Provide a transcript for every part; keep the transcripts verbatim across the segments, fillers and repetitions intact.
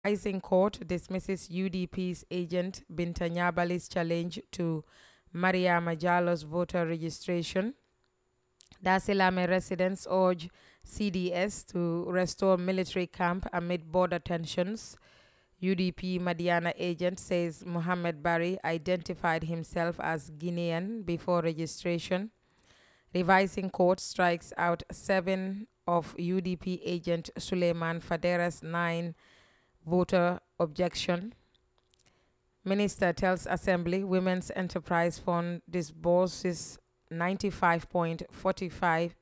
Rising Court dismisses U D P's agent Binta Nyabali's challenge to Mariama Jallo's voter registration. Dasilame residents urge C D S to restore military camp amid border tensions. U D P Madiana agent says Mohammed Bari identified himself as Guinean before registration. Revising court strikes out seven of U D P agent Suleiman Fadera's nine voter objection. Minister tells Assembly Women's Enterprise Fund disburses ninety-five point four five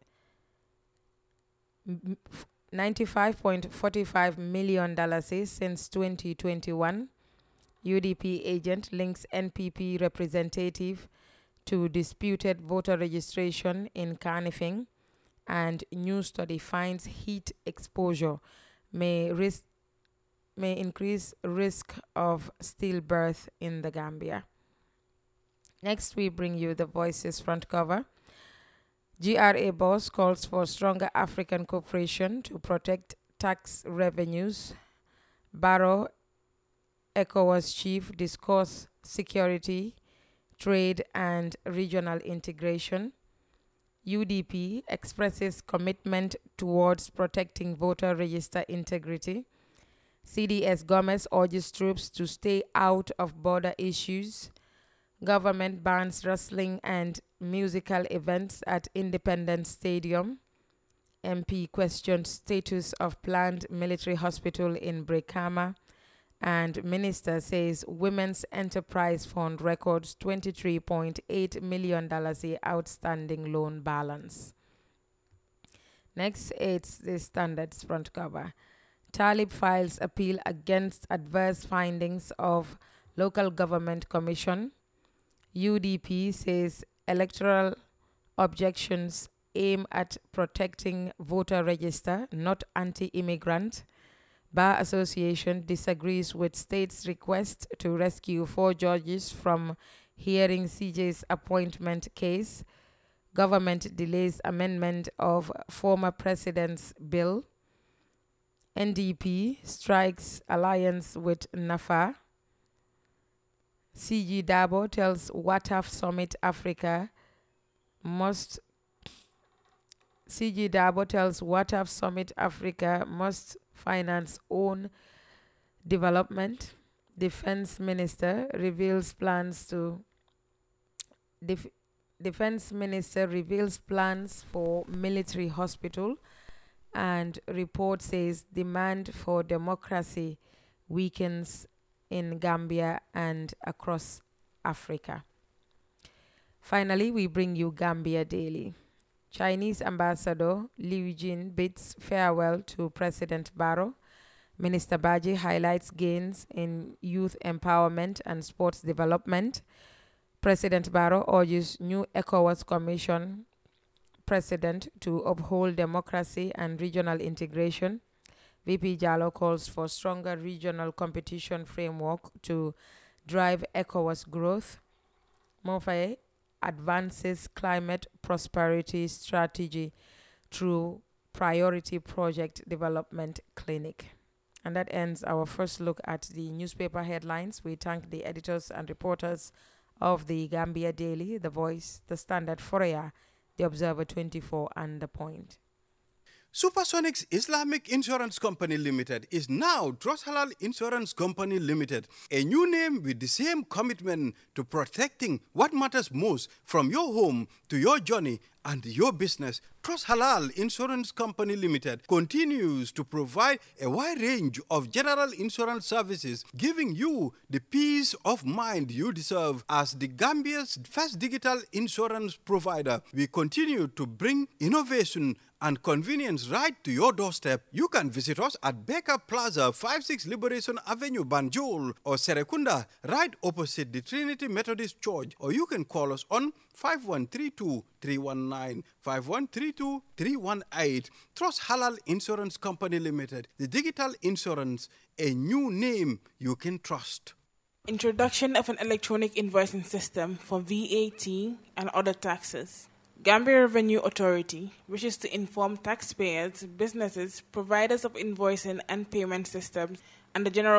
ninety-five point four five million dollars since twenty twenty-one. U D P agent links N P P representative to disputed voter registration in Carnifing, and new study finds heat exposure may risk may increase risk of stillbirth in the Gambia. Next, we bring you the Voices front cover. G R A boss calls for stronger African cooperation to protect tax revenues. Barrow, ECOWAS chief discuss security, trade, and regional integration. U D P expresses commitment towards protecting voter register integrity. C D S Gomez urges troops to stay out of border issues. Government bans wrestling and musical events at Independence Stadium. M P questions status of planned military hospital in Brekama. And Minister says Women's Enterprise Fund records twenty-three point eight million dollars outstanding loan balance. Next, it's the Standards front cover. Talib files appeal against adverse findings of Local Government Commission. U D P says electoral objections aim at protecting voter register, not anti-immigrant. Bar Association disagrees with state's request to rescue four judges from hearing C J's appointment case. Government delays amendment of former president's bill. N D P strikes alliance with N A F A. C G Dabo tells WATAF Summit Africa must C G Dabo tells WATAF Summit Africa must finance own development. Defense Minister reveals plans to Def, Defense Minister reveals plans for military hospital, and report says demand for democracy weakens in Gambia and across Africa. Finally, we bring you Gambia Daily. Chinese Ambassador Liu Jin bids farewell to President Barrow. Minister Baji highlights gains in youth empowerment and sports development. President Barrow urges new ECOWAS Commission President to uphold democracy and regional integration. V P Jallow calls for stronger regional competition framework to drive ECOWAS growth. Mofae advances climate prosperity strategy through priority project development clinic. And that ends our first look at the newspaper headlines. We thank the editors and reporters of the Gambia Daily, The Voice, The Standard, Foria, The Observer twenty-four, and The Point. Supersonics Islamic Insurance Company Limited is now Trust Halal Insurance Company Limited, a new name with the same commitment to protecting what matters most from your home to your journey and your business. Trust Halal Insurance Company Limited continues to provide a wide range of general insurance services, giving you the peace of mind you deserve. As the Gambia's first digital insurance provider, we continue to bring innovation and convenience right to your doorstep. You can visit us at Baker Plaza, fifty-six Liberation Avenue, Banjul, or Serekunda, right opposite the Trinity Methodist Church, or you can call us on five one three two, three one nine, five one three two, three one eight. Trust Halal Insurance Company Limited, the digital insurance, a new name you can trust. Introduction of an electronic invoicing system for V A T and other taxes. Gambia Revenue Authority wishes to inform taxpayers, businesses, providers of invoicing and payment systems, and and the General